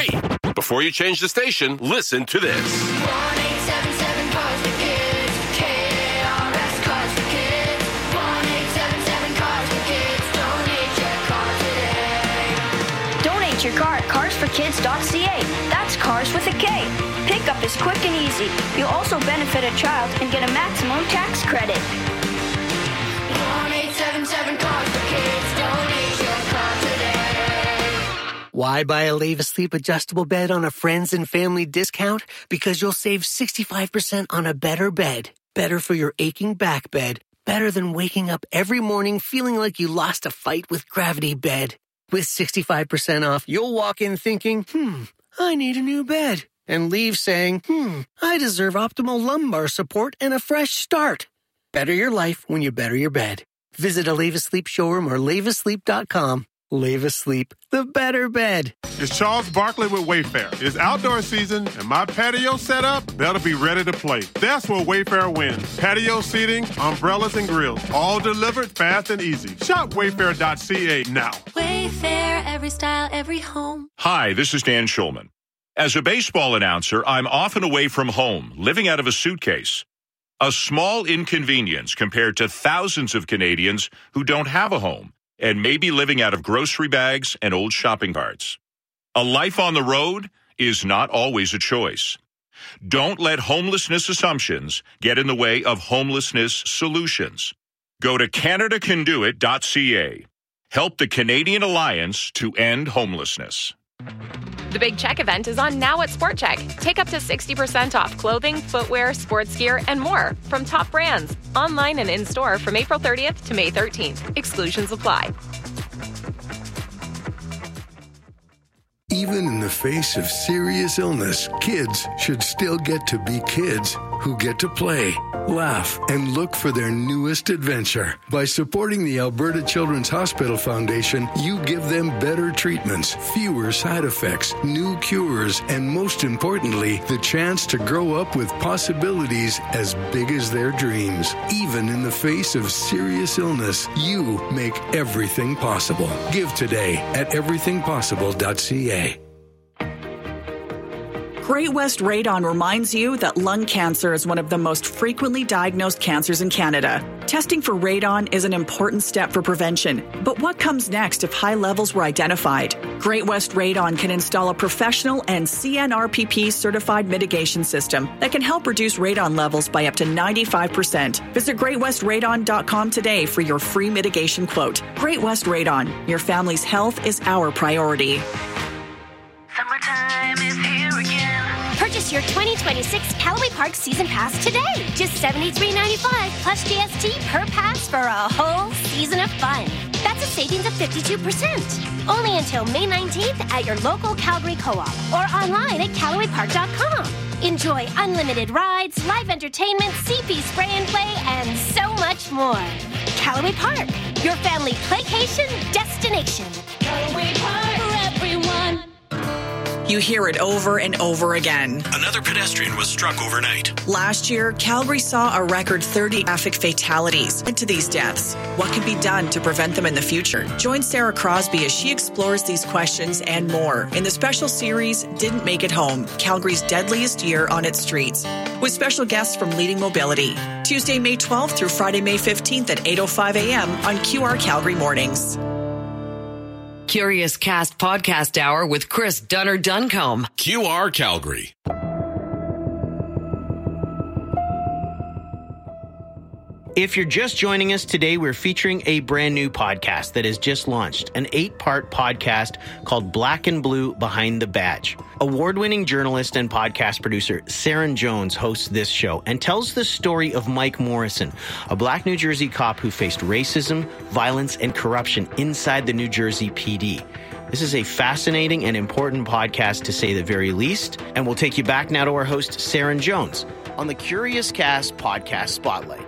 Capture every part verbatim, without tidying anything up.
wait. Before you change the station, listen to this. one eight seven seven Cars for Kids. K A R S Cars for Kids. one eight seven seven Cars for Kids. Donate your car today. Donate your car at cars for kids dot c a. That's cars with a K. Pickup is quick and easy. You'll also benefit a child and get a maximum tax credit. one eight seven seven Cars for Kids. Donate your car today. Why buy a Leave Asleep adjustable bed on a friends and family discount? Because you'll save sixty-five percent on a better bed. Better for your aching back bed. Better than waking up every morning feeling like you lost a fight with Gravity Bed. With sixty-five percent off, you'll walk in thinking, hmm, I need a new bed. And leave saying, hmm, I deserve optimal lumbar support and a fresh start. Better your life when you better your bed. Visit a Leave Asleep showroom or leave asleep dot com. Leave Asleep, the better bed. It's Charles Barkley with Wayfair. It's outdoor season, and my patio set up better be ready to play. That's where Wayfair wins. Patio seating, umbrellas, and grills, all delivered fast and easy. Shop wayfair dot c a now. Wayfair, every style, every home. Hi, this is Dan Schulman. As a baseball announcer, I'm often away from home, living out of a suitcase. A small inconvenience compared to thousands of Canadians who don't have a home and may be living out of grocery bags and old shopping carts. A life on the road is not always a choice. Don't let homelessness assumptions get in the way of homelessness solutions. Go to canada can do it dot c a. Help the Canadian Alliance to end homelessness. The Big Check event is on now at Sport Check. Take up to sixty percent off clothing, footwear, sports gear, and more from top brands. Online and in-store from April thirtieth to May thirteenth. Exclusions apply. Even in the face of serious illness, kids should still get to be kids who get to play, laugh, and look for their newest adventure. By supporting the Alberta Children's Hospital Foundation, you give them better treatments, fewer side effects, new cures, and most importantly, the chance to grow up with possibilities as big as their dreams. Even in the face of serious illness, you make everything possible. Give today at everything possible dot c a. Great West Radon reminds you that lung cancer is one of the most frequently diagnosed cancers in Canada. Testing for radon is an important step for prevention. But what comes next if high levels were identified? Great West Radon can install a professional and C N R P P certified mitigation system that can help reduce radon levels by up to ninety-five percent. Visit great west radon dot com today for your free mitigation quote. Great West Radon, your family's health is our priority. Summertime is here again. Purchase your twenty twenty-six Callaway Park Season Pass today. Just seventy-three ninety-five plus G S T per pass for a whole season of fun. That's a savings of fifty-two percent. Only until May nineteenth at your local Calgary Co-op or online at callaway park dot com. Enjoy unlimited rides, live entertainment, C P spray and play, and so much more. Callaway Park, your family playcation destination. Callaway Park for everyone. You hear it over and over again. Another pedestrian was struck overnight. Last year, Calgary saw a record thirty traffic fatalities. Into these deaths, what can be done to prevent them in the future? Join Sarah Crosby as she explores these questions and more in the special series Didn't Make It Home, Calgary's Deadliest Year on Its Streets, with special guests from Leading Mobility. Tuesday, May twelfth through Friday, May fifteenth at eight oh five a.m. on Q R Calgary Mornings. Curious Cast Podcast Hour with Chris Dunner-Duncombe. Q R Calgary. If you're just joining us today, we're featuring a brand new podcast that has just launched, an eight-part podcast called Black and Blue Behind the Badge. Award-winning journalist and podcast producer Saren Jones hosts this show and tells the story of Mike Morrison, a black New Jersey cop who faced racism, violence, and corruption inside the New Jersey P D. This is a fascinating and important podcast, to say the very least, and we'll take you back now to our host, Saren Jones, on the Curious Cast Podcast Spotlight.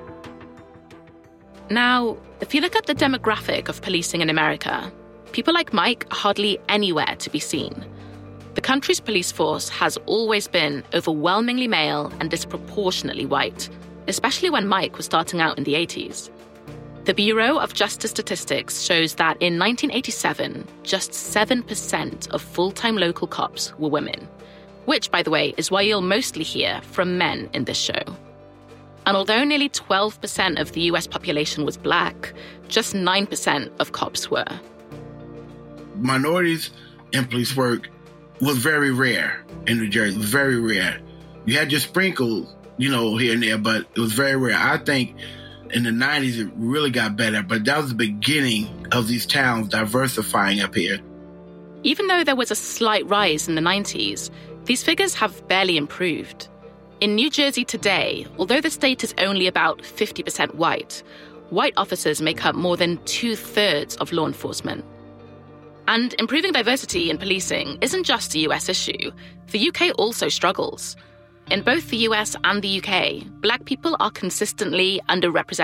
Now, if you look at the demographic of policing in America, people like Mike are hardly anywhere to be seen. The country's police force has always been overwhelmingly male and disproportionately white, especially when Mike was starting out in the eighties. The Bureau of Justice Statistics shows that in nineteen eighty-seven, just seven percent of full-time local cops were women, which, by the way, is why you'll mostly hear from men in this show. And although nearly twelve percent of the U S population was black, just nine percent of cops were. Minorities in police work was very rare in New Jersey, very rare. You had your sprinkles, you know, here and there, but it was very rare. I think in the nineties, it really got better, but that was the beginning of these towns diversifying up here. Even though there was a slight rise in the nineties, these figures have barely improved. In New Jersey today, although the state is only about fifty percent white, white officers make up more than two-thirds of law enforcement. And improving diversity in policing isn't just a U S issue. The U K also struggles. In both the U S and the U K, black people are consistently underrepresented